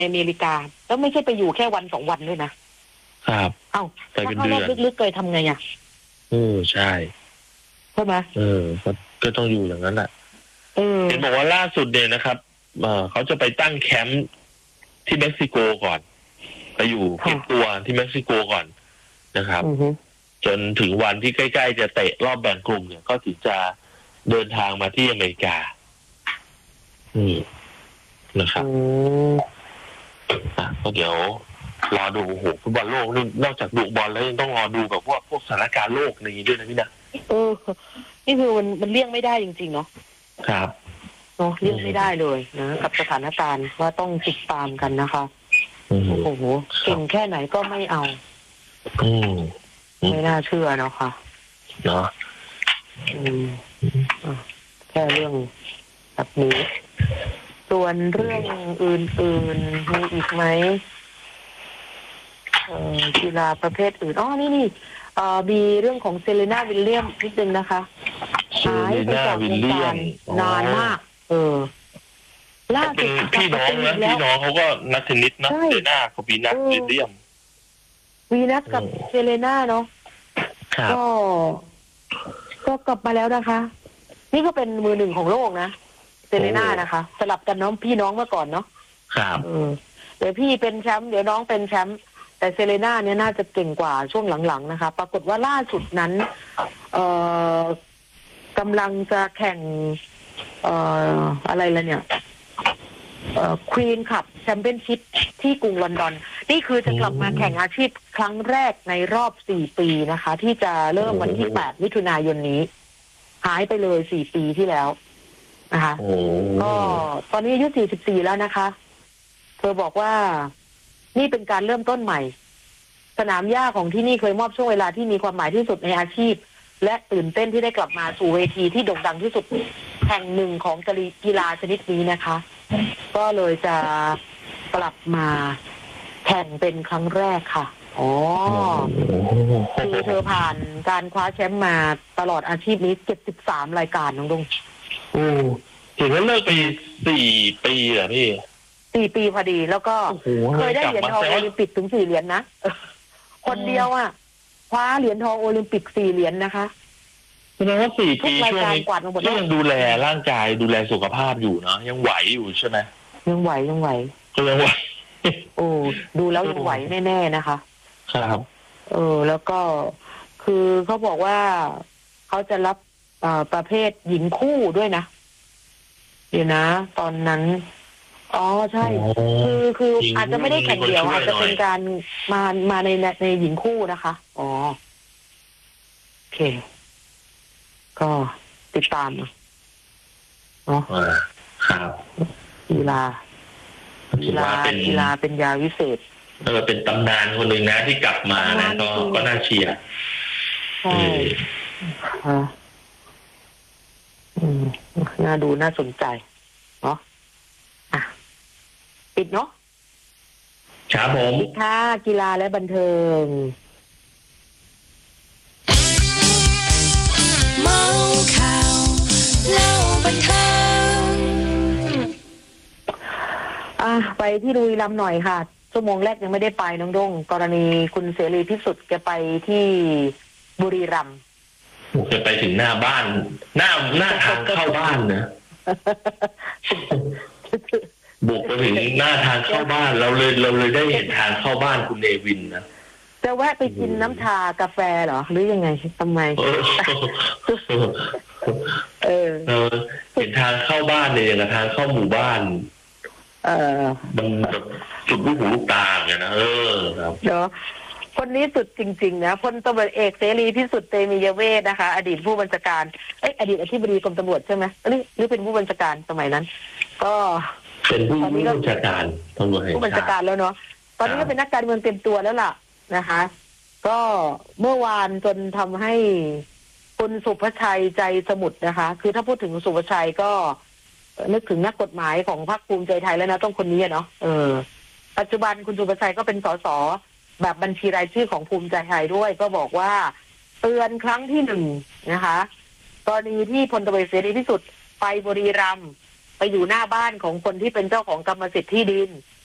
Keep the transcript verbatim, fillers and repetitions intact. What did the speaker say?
อเมริกาแล้วไม่ใช่ไปอยู่แค่วันสองวันด้วยนะครับเอ้าถ้าเข้ารอบลึกๆเกยทำไงอ่ะเออใช่ใช่ไหมเออก็ต้องอยู่อย่างนั้นแหละเห็นบอกว่าล่าสุดเนี่ยนะครับเออเขาจะไปตั้งแคมป์ที่เม็กซิโกก่อนไปอยู่เก็บตัวที่เม็กซิโกก่อนนะครับจนถึงวันที่ใกล้ๆจะเตะรอบแบ่งกลุ่มเนี่ยก็ถึงจะเดินทางมาที่อเมริกาอืมนะครับอ่ะก็เดี๋ยวรอดูโอ้โหฟุตบอลโลกนี่นอกจากดูบอลแล้วยังต้องรอดูกับพวกพวกสถานการณ์โลกอะไรอย่างนี้ด้วยนะพี่นะเออนี่คือมันมันเลี่ยงไม่ได้จริงๆเนาะครับเนาะเลี่ยงไม่ได้เลยนะกับสถานการณ์ว่าต้องติดตามกันนะคะโอ้โหเก่งแค่ไหนก็ไม่เอาอืมไม่น่าเชื่อเนาะค่ะเนาะอืมแค่เรื่องแบบนี้ส่วนเรื่องอื่นๆมีอีกไหมเอ่อกีฬาประเภทอื่นอ๋อนี่นี่เอ่อมีเรื่องของเซเลน่าวิลเลียมนิดนึงนะคะหายไปจากวงการนานมากเออล่าสุดพี่น้องนะพี่น้องเขาก็นักเทนนิสนะเซเลน่ากับวีนัสวิลเลียมวีนัสกับเซเลน่าเนาะก็ก็กลับมาแล้วนะคะนี่ก็เป็นมือหนึ่งของโลกนะเซเลน่านะคะสลับกันน้องพี่น้องเมื่อก่อนเนาะครับเออเดี๋ยวพี่เป็นแชมป์เดี๋ยวน้องเป็นแชมป์แต่เซเลน่าเนี่ยน่าจะเก่งกว่าช่วงหลังๆนะคะปรากฏว่าล่าสุดนั้นเอ่อกำลังจะแข่งเอ่ออะไรละเนี่ยเอ่อควีนคัพแชมเปี้ยนชิพที่กรุงลอนดอนนี่คือจะกลับมาแข่งอาชีพครั้งแรกในรอบสี่ปีนะคะที่จะเริ่มวันที่แปดมิถุนายนนี้หายไปเลยสี่ปีที่แล้วนะคะก็ตอนนี้อายุสี่สิบสี่แล้วนะคะเธอบอกว่านี่เป็นการเริ่มต้นใหม่สนามหญ้าของที่นี่เคยมอบช่วงเวลาที่มีความหมายที่สุดในอาชีพและตื่นเต้นที่ได้กลับมาสู่เวทีที่โด่งดังที่สุดแห่งหนึ่งของกีฬาชนิดนี้นะคะก็เลยจะกลับมาแข่งเป็นครั้งแรกค่ะอ๋อคือเธอผ่านการคว้าแชมป์มาตลอดอาชีพนี้เจ็ดสิบสามรายการน้องดงโอ้ถึงว่าเลิกไปสี่ปีเหรอพี่สี่ปีพอดีแล้วก็เคยได้เหรียญทองโอลิมปิกถึงสี่เหรียญนะคนเดียวอ่ะคว้าเหรียญทองโอลิมปิกสี่เหรียญนะคะแสดงว่าสี่ปีช่วงนี้ก็ยังดูแลร่างกายดูแลสุขภาพอยู่เนาะยังไหวอยู่ใช่ไหมยังไหวยังไหวยังไหวโอ้ดูแล้วยังไหวแน่ๆนะคะครับเออแล้วก็คือเขาบอกว่าเขาจะรับประเภทหญิงคู่ด้วยนะเดี๋ยวนะตอนนั้นอ๋อใช่คือคืออาจจะไม่ได้แข่งเดี่ยวอาจจะเป็นการมามาในในหญิงคู่นะคะอ๋อโอเคก็ติดตามเนาะครับกีฬากีฬากีฬาเป็นยาวิเศษเออเป็นตำนานคนหนึ่งนะที่กลับมานะก็ก็น่าเชียร์ใช่ฮะอืมน่าดูน่าสนใจเนาะอ่ะปิดเนาะครับผมปิดค่ะกีฬาและบันเทิงเมาข่าวเล่าบันเทิงอ่ะไปที่ลุยลำหน่อยค่ะชั่วโมงแรกยังไม่ได้ไปน้องดงกรณีคุณเสรีพิสุทธิ์แกไปที่บุรีรัมย์แกไปถึงหน้าบ้านหน้าหน้าทางเข้าบ้านนะบุกไปถึงหน้าทางเข้าบ้านเราเลยเราเลยได้เห็นทางเข้าบ้านคุณเนวินนะจะแวะไปกินน้ำชากาแฟเหรอหรือยังไงทำไมเออเห็นทางเข้าบ้านเนี่ยอย่างทางเข้าหมู่บ้านเออมันแบบสุดลูกหูลูกตาไงนะเออครับเนาะคนนี้สุดจริงๆนะพลตำรวจเอกเสรีพิสุทธิ์เตมียเวทนะคะอดีตผู้บัญชาการเอ้ยอดีตอธิบดีกรมตำรวจใช่ไหมหรือหรือเป็นผู้บัญชาการสมัยนั้นก็เป็นผู้บัญชาการตำรวจผู้บัญชาการแล้วเนาะตอนนี้ก็เป็นนักการเมืองเต็มตัวแล้วล่ะนะคะก็เมื่อวานจนทำให้คุณสุภชัยใจสมุทรนะคะคือถ้าพูดถึงสุภชัยก็นึกถึงนักกฎหมายของพรรคภูมิใจไทยแล้วนะต้องคนนี้เนาะเออปัจจุบันคุณสุภชัยก็เป็นสสแบบบัญชีรายชื่อของภูมิใจไทยด้วยก็บอกว่าเตือนครั้งที่หนึ่งนะคะกรณีที่พลตำรวจเสรีพิสุทธิ์ไปบุรีรัมย์ไปอยู่หน้าบ้านของคนที่เป็นเจ้าของกรรมสิทธิ์ที่ดิน